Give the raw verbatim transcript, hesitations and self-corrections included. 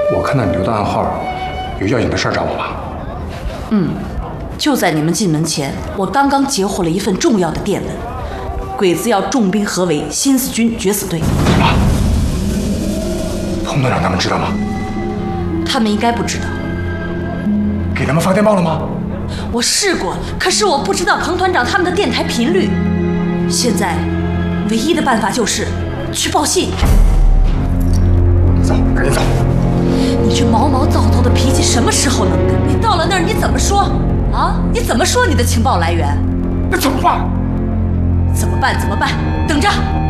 我看到你留的暗号，有要紧的事找我吧？ 嗯，就在你们进门前，我刚刚截获了一份重要的电文，鬼子要重兵合围新四军决死队。 什么？彭团长他们知道吗？ 他们应该不知道。 给他们发电报了吗？ 我试过，可是我不知道彭团长他们的电台频率。现在，唯一的办法就是去报信。 走，赶紧走。 你这毛毛躁躁的脾气什么时候能改？你到了那儿你怎么说啊？你怎么说你的情报来源？ 那怎么办？ 怎么办？怎么办？等着。